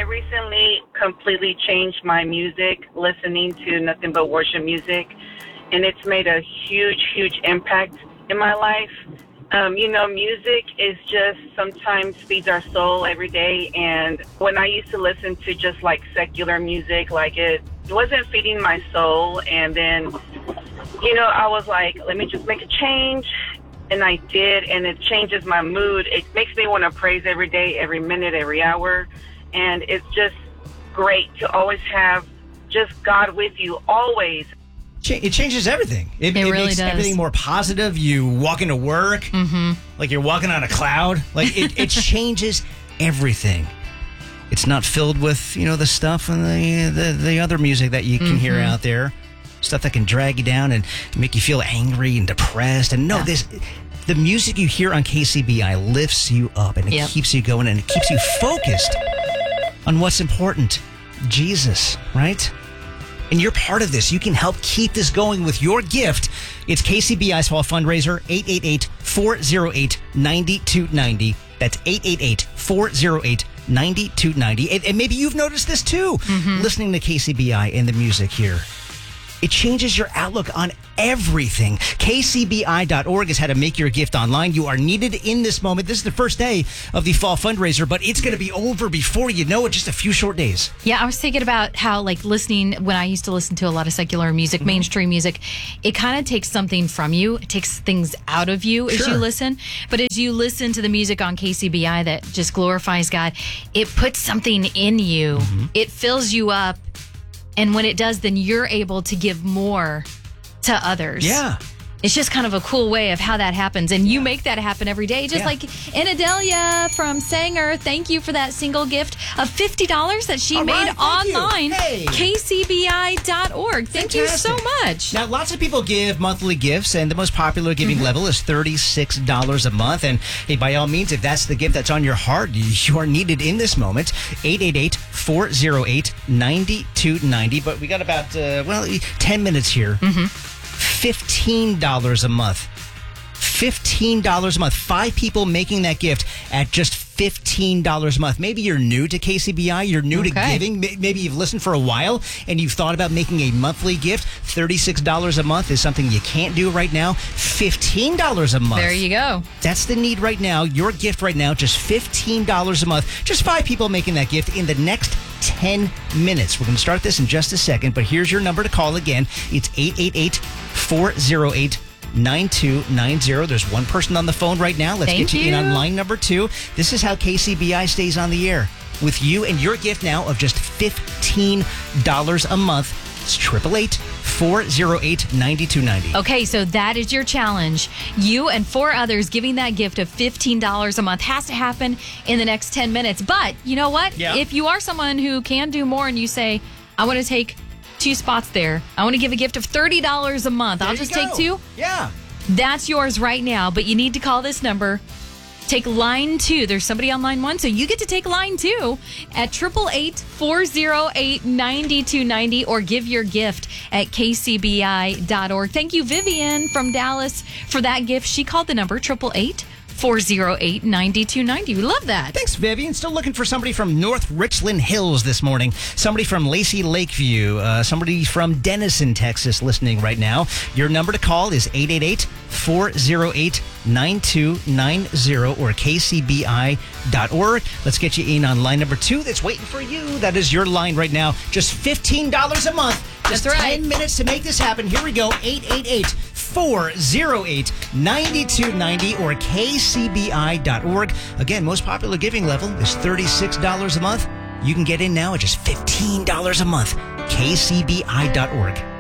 recently completely changed my music, listening to nothing but worship music, and it's made a huge, huge impact in my life. Music is just sometimes feeds our soul every day, and when I used to listen to just like secular music, like it wasn't feeding my soul, and then, I was like, let me just make a change. And I did, and it changes my mood. It makes me want to praise every day, every minute, every hour. And it's just great to always have just God with you, always. It changes everything. It really makes does. everything more positive. You walk into work like you're walking on a cloud. Like it changes everything. It's not filled with, the stuff and the other music that you can hear out there. Stuff that can drag you down and make you feel angry and depressed. And the music you hear on KCBI lifts you up and it keeps you going and it keeps you focused on what's important. Jesus, right? And you're part of this. You can help keep this going with your gift. It's KCBI's Fall Fundraiser, 888-408-9290. That's 888-408-9290. And maybe you've noticed this too, listening to KCBI and the music here. It changes your outlook on everything. KCBI.org is how to make your gift online. You are needed in this moment. This is the first day of the Fall Fundraiser, but it's going to be over before you know it, just a few short days. Yeah, I was thinking about how, listening, when I used to listen to a lot of secular music, mainstream music, it kind of takes something from you. It takes things out of you as you listen. But as you listen to the music on KCBI that just glorifies God, it puts something in you. It fills you up. And when it does, then you're able to give more to others. Yeah. It's just kind of a cool way of how that happens. And you make that happen every day. Just like Inadelia from Sanger. Thank you for that single gift of $50 that she made online. KCBI.org. Thank you so much. Now, lots of people give monthly gifts, and the most popular giving level is $36 a month. And hey, by all means, if that's the gift that's on your heart, you are needed in this moment. 888-408-9290. But we got about, 10 minutes here. $15 a month. $15 a month. 5 people making that gift at just $15 a month. Maybe you're new to KCBI. You're new to giving. Maybe you've listened for a while and you've thought about making a monthly gift. $36 a month is something you can't do right now. $15 a month. There you go. That's the need right now. Your gift right now, just $15 a month. Just 5 people making that gift in the next 10 minutes. We're going to start this in just a second, but here's your number to call again. It's 888-408-9290. There's one person on the phone right now. Let's get you in on line number 2. This is how KCBI stays on the air with you and your gift now of just $15 a month. It's 888-408-9290. Okay, so that is your challenge. You and 4 others giving that gift of $15 a month has to happen in the next 10 minutes. But you know what? Yeah. If you are someone who can do more and you say, I want to take 2 spots there. I want to give a gift of $30 a month. I'll just take 2. Yeah. That's yours right now, but you need to call this number. Take line 2. There's somebody on line 1, so you get to take line 2 at 888-408-9290 or give your gift at kcbi.org. Thank you, Vivian from Dallas, for that gift. She called the number 888-408-9290. We love that. Thanks, Vivian. Still looking for somebody from North Richland Hills this morning. Somebody from Lacey Lakeview. Somebody from Denison, Texas, listening right now. Your number to call is 888-408-9290 or kcbi.org. Let's get you in on line number 2 that's waiting for you. That is your line right now. Just $15 a month. Just That's right. 10 minutes to make this happen. Here we go. 888-408-9290 or kcbi.org. Again, most popular giving level is $36 a month. You can get in now at just $15 a month. kcbi.org.